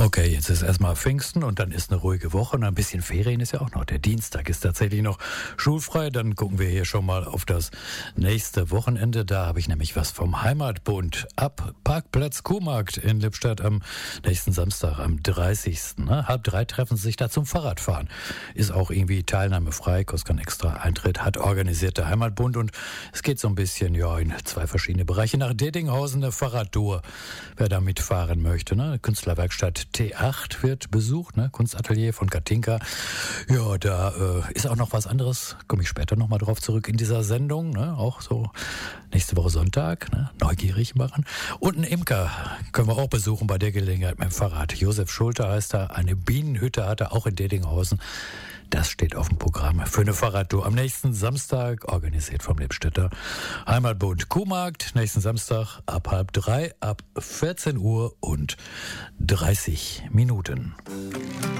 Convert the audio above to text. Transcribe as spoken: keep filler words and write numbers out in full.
Okay, jetzt ist erstmal Pfingsten und dann ist eine ruhige Woche und ein bisschen Ferien ist ja auch noch. Der Dienstag ist tatsächlich noch schulfrei. Dann gucken wir hier schon mal auf das nächste Wochenende. Da habe ich nämlich was vom Heimatbund. Ab Parkplatz Kuhmarkt in Lippstadt am nächsten Samstag, am dreißigsten Ne? Halb drei treffen sie sich da zum Fahrradfahren. Ist auch irgendwie teilnahmefrei, kostet keinen extra Eintritt, hat organisiert der Heimatbund und es geht so ein bisschen ja in zwei verschiedene Bereiche. Nach Dedinghausen eine Fahrradtour, wer da mitfahren möchte. Ne? Künstlerwerkstatt T acht wird besucht, ne? Kunstatelier von Katinka. Ja, da äh, ist auch noch was anderes, komme ich später nochmal drauf zurück in dieser Sendung, ne? Auch so nächste Woche Sonntag, ne? Neugierig machen. Und einen Imker können wir auch besuchen bei der Gelegenheit mit dem Fahrrad. Josef Schulte heißt er, eine Bienenhütte hat er auch in Dedinghausen. Das steht auf dem Programm für eine Fahrradtour am nächsten Samstag, organisiert vom Lippstädter Heimatbund. Kuhmarkt, nächsten Samstag ab halb drei, ab vierzehn Uhr und dreißig Minuten.